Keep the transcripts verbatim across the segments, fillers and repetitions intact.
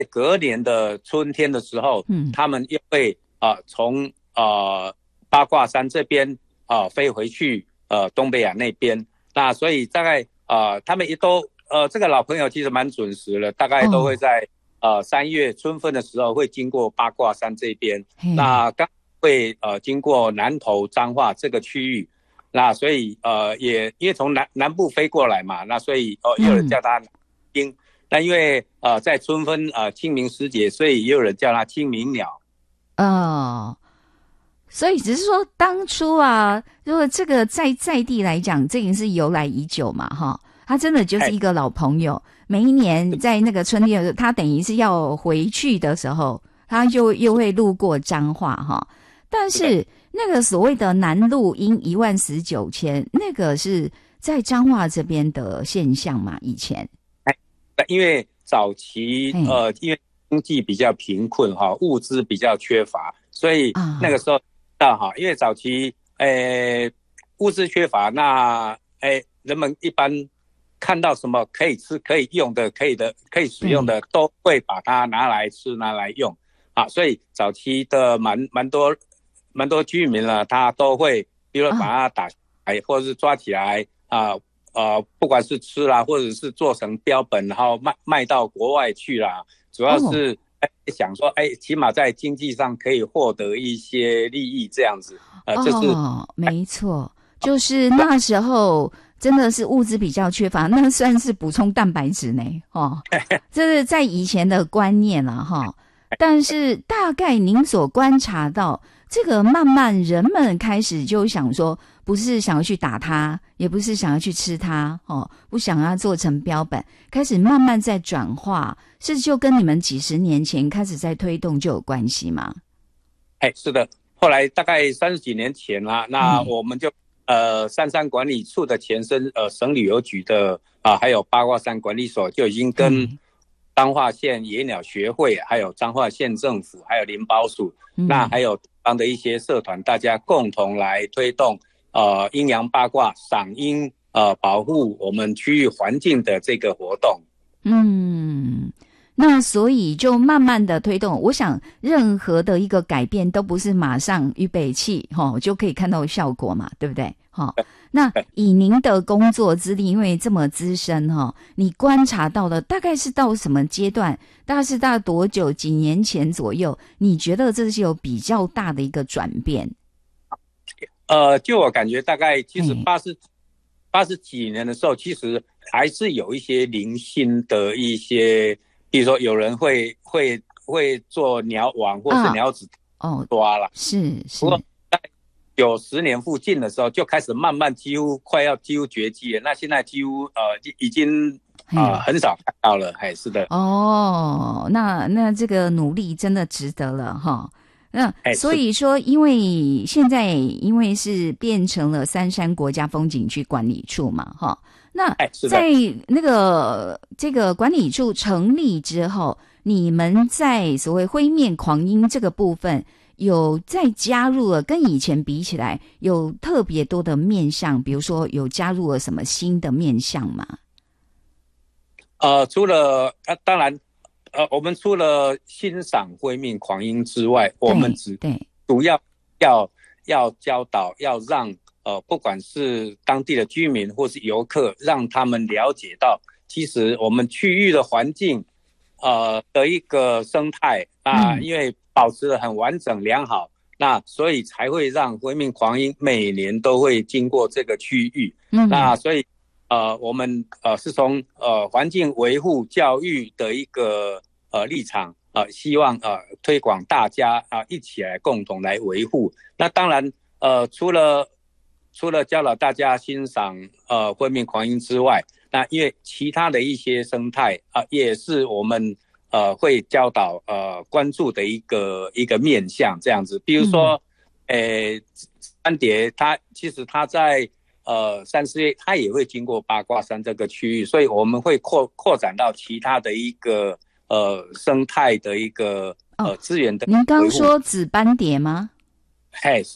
隔年的春天的时候， 嗯， 他们又会啊从呃八卦山这边啊、呃、飞回去呃东北亚那边。那所以大概呃他们也都呃这个老朋友其实蛮准时了，大概都会在、哦、呃三月春分的时候会经过八卦山这边。那刚会呃经过南投彰化这个区域。那所以呃也因为从南南部飞过来嘛，那所以哦、呃、也有人叫它南鹰。那因为呃在春分呃清明时节，所以也有人叫它清明鸟。 哦，所以只是说当初啊，如果这个在在地来讲，这已经是由来已久嘛，哈，他真的就是一个老朋友。每一年在那个春天的时候，他等于是要回去的时候，他就又会路过彰化哈。但是那个所谓的南路鹰一万十九千，那个是在彰化这边的现象嘛？以前， 因为早期呃，因为经济比较贫困哈，物资比较缺乏，所以那个时候到哈，因为早期诶物资缺乏，那诶人们一般看到什么可以吃、可以用的、可以的、可以使用的，都会把它拿来吃、拿来用啊。所以早期的蛮蛮多蛮多居民呢，他都会，比如把它打起来，或者是抓起来啊。呃，不管是吃啦，或者是做成标本，然后卖卖到国外去啦，主要是、哦、想说，哎，起码在经济上可以获得一些利益，这样子。呃，这是哦，没错，就是那时候真的是物资比较缺乏，那算是补充蛋白质呢，哦，这是在以前的观念了哈。但是大概您所观察到，这个慢慢人们开始就想说，不是想要去打它，也不是想要去吃它，哦，不想要做成标本，开始慢慢在转化，是就跟你们几十年前开始在推动就有关系吗？ 哎，是的，后来大概三十几年前啦、啊，那我们就、嗯、呃三山管理处的前身呃省旅游局的啊、呃，还有八卦山管理所就已经跟、嗯彰化县野鸟学会，还有彰化县政府，还有林保署、嗯，那还有当的一些社团，大家共同来推动呃阴阳八卦赏鹰呃保护我们区域环境的这个活动。 嗯，那所以就慢慢的推动。我想任何的一个改变都不是马上预备起齁就可以看到效果嘛，对不对？齁，那以您的工作资历，因为这么资深齁，你观察到的大概是到什么阶段？大概是大概多久？几年前左右？你觉得这是有比较大的一个转变？ 呃，就我感觉，大概其实八十八十几年的时候，其实还是有一些零星的一些，比如说有人会会会做鸟网或是鸟子哦抓了， 是是。 九十年附近的时候，就开始慢慢几乎快要几乎绝迹了。那现在几乎呃已经啊、呃、很少看到了，还是的。 哦，那那这个努力真的值得了哈。那所以说，因为现在因为是变成了三山国家风景区管理处嘛，哈。那在那个这个管理处成立之后，你们在所谓灰面狂鹰这个部分。有再加入了，跟以前比起来，有特别多的面向，比如说有加入了什么新的面向吗？ 呃，除了呃，当然，呃，我们除了欣赏灰面狂鹰之外，我们只对主要要要教导，要让呃，不管是当地的居民或是游客，让他们了解到，其实我们区域的环境，呃的一个生态啊、呃，因为。保持得很完整良好，那所以才会让灰面狂鹰每年都会经过这个区域。嗯，那所以呃，我们呃是从呃环境维护教育的一个呃立场呃，希望呃推广大家啊、呃、一起来共同来维护。那当然呃，除了除了教导大家欣赏呃灰面狂鹰之外，那因为其他的一些生态啊、呃，也是我们。呃，会教导呃关注的一个一个面向这样子，比如说，诶、嗯，山蝶它其实它在呃三四月它也会经过八卦山这个区域，所以我们会扩扩展到其他的一个呃生态的一个呃资源的。 您刚说紫斑蝶吗？ 嘿，是的。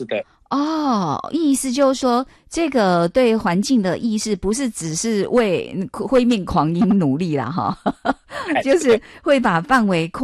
哦，意思就是说，这个对环境的意识不是只是为灰面狂鹰努力啦，哈，就是会把范围扩